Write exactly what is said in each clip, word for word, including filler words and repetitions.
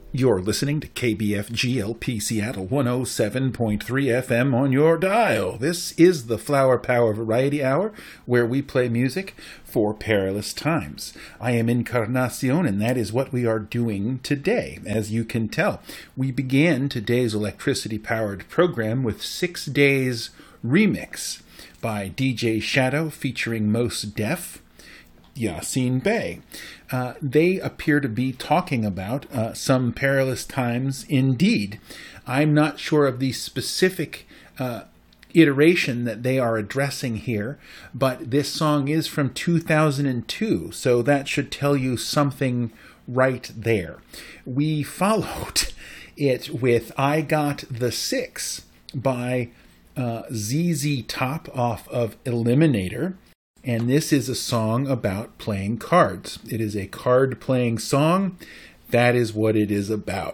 You're listening to K B F G L P Seattle one oh seven point three F M on your dial. This is the Flower Power Variety Hour, where we play music for perilous times. I am Encarnacion, and that is what we are doing today. As you can tell, we began today's electricity-powered program with Six Days Remix by D J Shadow featuring Mos Def, Yasin Bey. Uh, they appear to be talking about uh, some perilous times indeed. I'm not sure of the specific uh, iteration that they are addressing here, but this song is from two thousand two, so that should tell you something right there. We followed it with I Got the Six by uh, Z Z Top off of Eliminator. And this is a song about playing cards. It is a card-playing song. That is what it is about.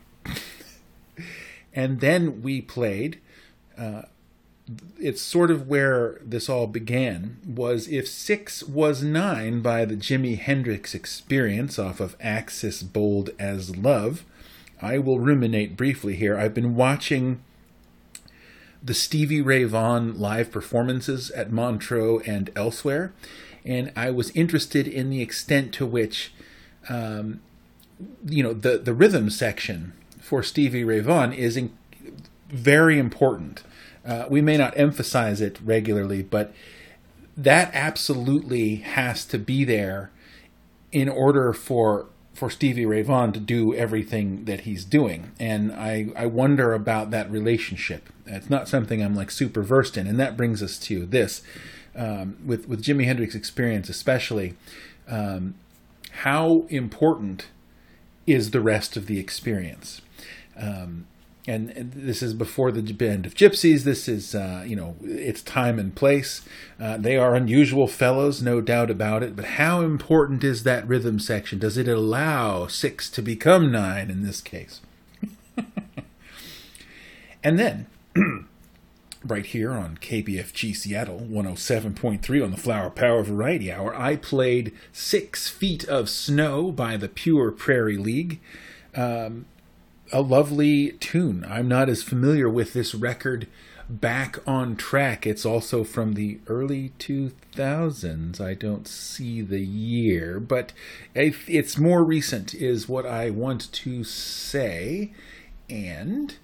And then we played, uh, it's sort of where this all began, was If Six Was Nine by the Jimi Hendrix Experience off of Axis Bold as Love. I will ruminate briefly here. I've been watching the Stevie Ray Vaughan live performances at Montreux and elsewhere, and I was interested in the extent to which, um, you know, the, the rhythm section for Stevie Ray Vaughan is in, very important. Uh, we may not emphasize it regularly, but that absolutely has to be there in order for for Stevie Ray Vaughan to do everything that he's doing. And I, I wonder about that relationship. It's not something I'm like super versed in. And that brings us to this, um, with, with Jimi Hendrix Experience especially, um, how important is the rest of the experience? Um, and, and this is before the Band of Gypsies. This is, uh, you know, it's time and place. Uh, they are unusual fellows, no doubt about it. But how important is that rhythm section? Does it allow six to become nine in this case? And then, right here on K B F G Seattle one oh seven point three on the Flower Power Variety Hour, I played Six Feet of Snow by the Pure Prairie League. Um, a lovely tune. I'm not as familiar with this record, Back on Track. It's also from the early two thousands. I don't see the year, but it's more recent is what I want to say. And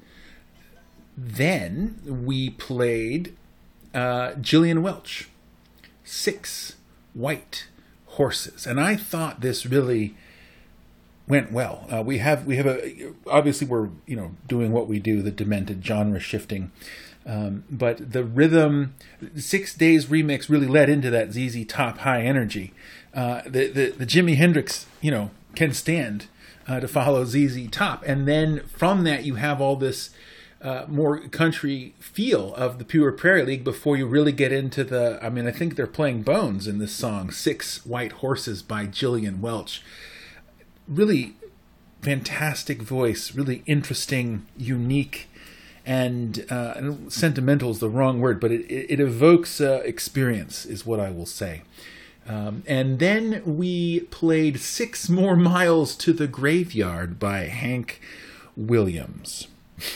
then we played uh, Gillian Welch, Six White Horses. And I thought this really went well. Uh, we have we have a obviously we're you know doing what we do, the demented genre shifting, um, but the rhythm, Six Days Remix really led into that Z Z Top high energy. Uh, the, the the Jimi Hendrix you know can stand uh, to follow Z Z Top, and then from that you have all this uh, more country feel of the Pure Prairie League before you really get into the. I mean, I think they're playing Bones in this song, Six White Horses by Gillian Welch. Really fantastic voice, really interesting, unique, and uh, sentimental is the wrong word, but it, it evokes uh, experience is what I will say. Um, and then we played Six More Miles to the Graveyard by Hank Williams.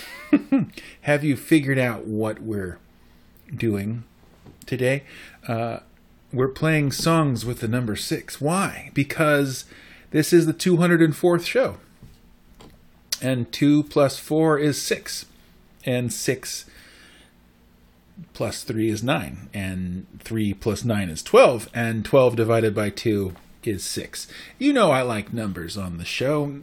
Have you figured out what we're doing today? Uh, we're playing songs with the number six. Why? Because this is the two hundred fourth show. And two plus four is six. And six plus three is nine. And three plus nine is twelve. And twelve divided by two is six. You know I like numbers on the show.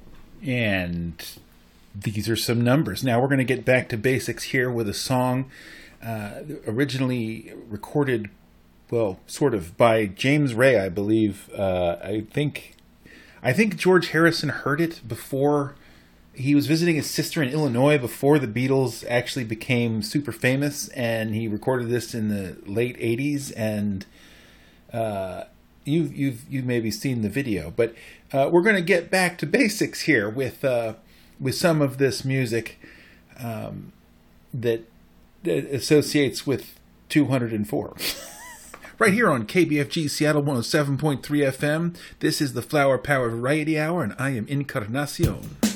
And these are some numbers. Now we're going to get back to basics here with a song uh, originally recorded, well, sort of, by James Ray, I believe. Uh, I think... I think George Harrison heard it before he was visiting his sister in Illinois before the Beatles actually became super famous, and he recorded this in the late eighties. And uh, you, you've you've maybe seen the video, but uh, we're going to get back to basics here with uh, with some of this music um, that, that associates with two hundred four. Right here on K B F G Seattle one oh seven point three F M. This is the Flower Power Variety Hour, and I am Encarnacion.